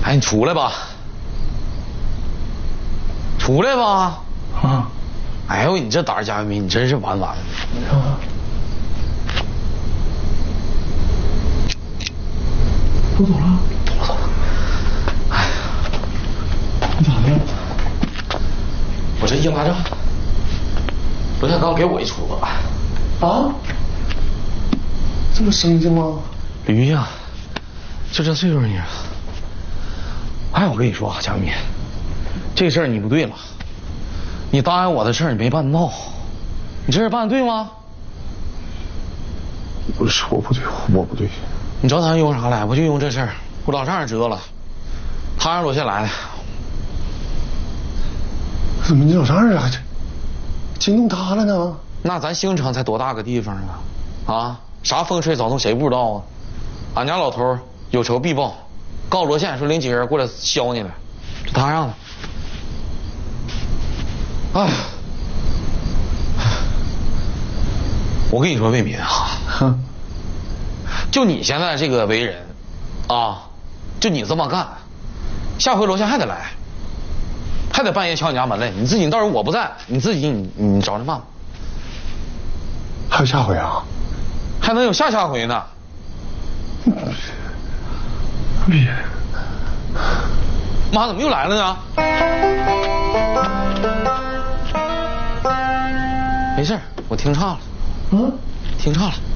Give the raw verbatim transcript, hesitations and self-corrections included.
哎，你出来吧，出来吧！ 啊！ 哎呦，你这胆儿贾云明，你真是完完了！ 啊！都走了， 走了走了。哎呀， 你咋的？ 我这腋巴症，昨天刚给我一出子。 啊？这么生性吗？ 驴呀，就这岁数你。哎，我跟你说啊，贾云明，这事儿你不对了。你答应我的事儿你没办到，你这事办的对吗？ 不是我不对，我不对。 你找他用啥来？我就用这事儿，我老丈人知道了，他让罗宪来的。 怎么你老丈人啊？这惊动他了呢？ 那咱兴城才多大个地方啊？啊，啥风吹草动谁不知道啊？俺家老头有仇必报，告罗宪说领几个人过来削你来，是他让的。哎，我跟你说，魏民啊， 哼， 就你现在这个为人，啊，就你这么干，下回罗宪还得来，还得半夜敲你家门来。你自己到时候我不在，你自己你你找着办吧。 还有下回啊？ 还能有下下回呢？ 别， 妈怎么又来了呢？没事，我听岔了。 嗯， 听岔了。